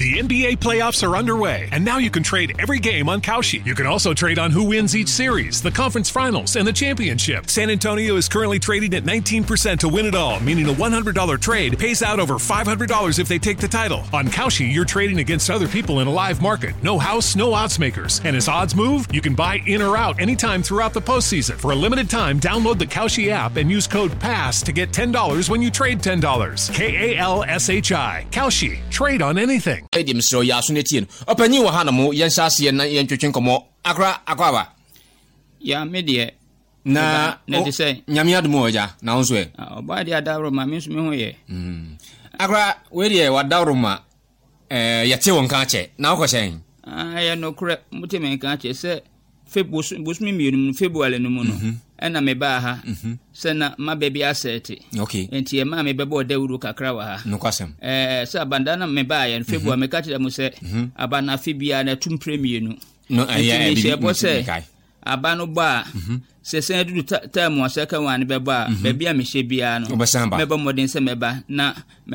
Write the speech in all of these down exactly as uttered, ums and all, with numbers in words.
The N B A playoffs are underway, and now you can trade every game on Kalshi. You can also trade on who wins each series, the conference finals, and the championship. San Antonio is currently trading at nineteen percent to win it all, meaning a one hundred dollars trade pays out over five hundred dollars if they take the title. On Kalshi, you're trading against other people in a live market. No house, no odds makers. And as odds move, you can buy in or out anytime throughout the postseason. For a limited time, download the Kalshi app and use code PASS to get ten dollars when you trade ten dollars. K A L S H I. Kalshi. Trade on anything. So ya sunetien opani wo hanamo yen sase na yen twetwen komo akra akwaba ya medie na na de say nyame adumo oja na wonso e oba de adawro ma me so me ho ye mm akra we de wadawro ma eh yete won kan che na wo kyen ah ya no kure muteme kan che se febus bus mi mi february no mu no ena me ba ha se na ma baby asset okay enti e ma me bebo dawuru kakra wa ha no kwasem eh se abandana me ba ya february me ka che mu se abana febia na tum premier nu no ya e bo se abano ba se se du time wa second one be ba baby a me hye bia no me ba modern se me ba na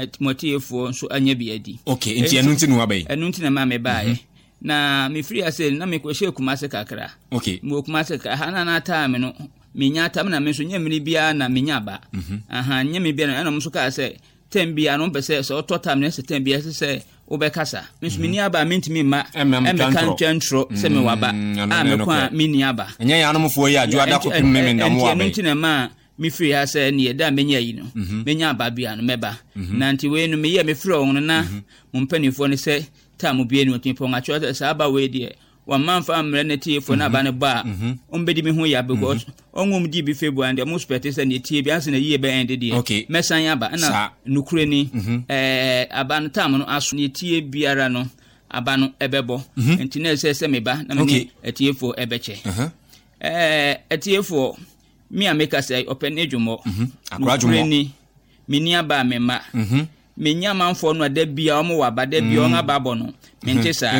motiefo so anya bi adi okay enti enu nti no wa bai enu nti na ma me ba ye na me free ase na me ko hye kumase kakra okay mo kumase ka hana na time no minya tam na me so nyamiri bia na minya ba aha nyame bia na no so ka se tem bia no pese so to tam na se tem bia se obekasa me so minya ba mentimi ma e me kan twantro se me waba a me kwa minya ba enya ya no mfo yi aju ada kopim me me ndamo wa ba enti na ma me free ase ne eda menya yi no menya ba bia no meba na nti we no me ye me free on na mo mpanifo ne se tamu bia no timpo ngacho se aba we die wa manfa amre ne tie fo na ba ne ba ombedi me ho ya because onwom di bi february and mo spect se ne tie bi ase na yie be end die mesan ya ba na nukure ni eh aba no tamu no aso ne tie biara no aba no ebebo enti na se se me ba na me etie fo ebeche eh etie fo mi ameka say open edwumo nukure ni mini aba me ma menya manfo no da bia o mo waba da bia on ababo no mente sa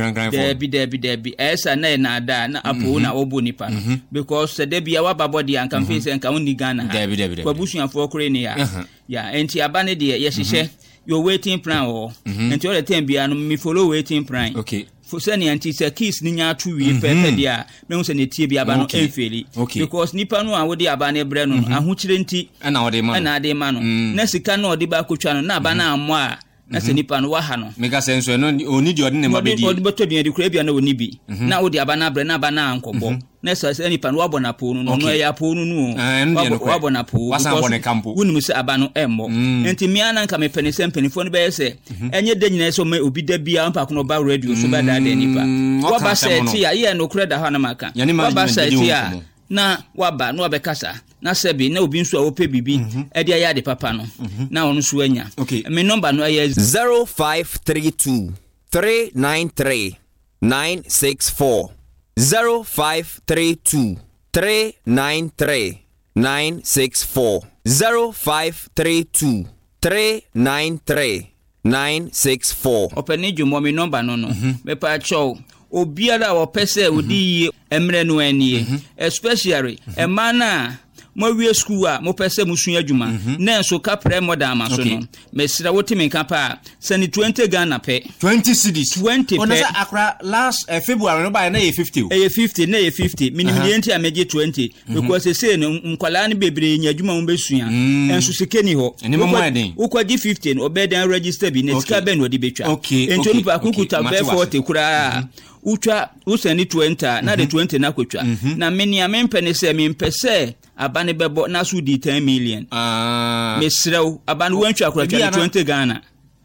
da bi da bi da bi esa na na da na apo na obo nipa no because da bia wababo de an kan face nka woni Ghana kwa busuafo kore ne ya ya enti aba ne de ye hihye your waiting plan o enti all the time bia no me follow waiting plan okay for sani anti se kiss ni nya to wi pepe dia me hu se ne tie bia ba no enfeli because nipa no a wo de aba ne bre no ahukire nti na wo de ma na de ma no na sika na odi ba kotwa no na aba na amo a na se nipa no wa ha no mega senso no oni di odi ne ma be di odi beto bi di kura bia na oni bi na odi aba na bre na aba na ankobo na se se nipa no wa bona po no no ya po no no wa bona po wonu se aba no emmo enti mi ana nka me penise mpenifo no be se enye de nyina so me obi da bia mpa kono ba radio so ba da da nipa wa ba se ti ya ye no kura da ha na maka wa ba se ti ya na waba no abekasa na sebi na obi nso a ope bibi e dia ya de papa no na onu so anya me number no aye zero five three two three nine three nine six four zero five three two three nine three nine six four zero five three two three nine three nine six four open edwumo me number no no me pa chow obiara wo pese odi emre no anie especially e mana mo wie school a mo pese musu adwuma na enso ka pre modern ma so no mesira wotimi ka pa sani twenty Ghana pe twenty cedis twenty pe onasa akra last uh, February no ba na ye fifty e fifty na ye fifty minimum enti ameje twenty because say no nkwala ne bebre nya adwuma mo besua enso sikeni ho ukwaji fifty no obeden register bi na tika ben odi betwa enti onu pa kukuta be forty kura utwa usani twenty na de twenty na kwetwa na meni amempene se mempese abane bebo na so di ten million ah mesrew abane wantwa akura twenty Ghana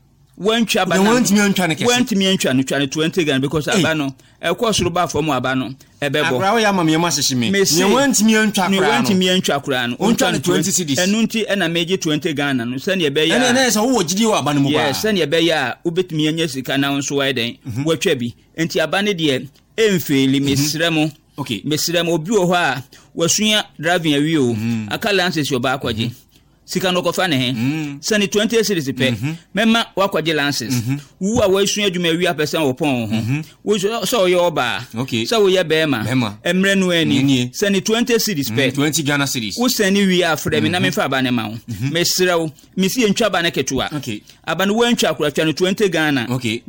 wantwa abane wantimi antwa ne kese wantimi antwa ne twa twenty Ghana because abano e ko soro ba fo mu abano ebebo akura wo ya mama yema hyehyeme ne wantimi antwa akura ne wantimi antwa akura no ontwa ne twenty cedis enu nti e na meje twenty Ghana no sane e be ya ene ene so wo gidi wo abane mu ba yes sane e be ya obetimi anya sika na nso wa den watwa bi enti abane de emfeli mesremo okay mesremo obi wo ho a wasunya driving awie o aka lances yo ba akwaje sika no kofa ne he sani twenty series pe mema wakwaje lances wu a wasunya adwuma awie apesa wo pon ho wo so yo oba so wo ye be ma emre no ani sani twenty series pe twenty Ghana series wo sani wi afre me na me fa ba ne ma wo mesrew misi entwa ba ne ketua aba no wantwa akura twa no twenty Ghana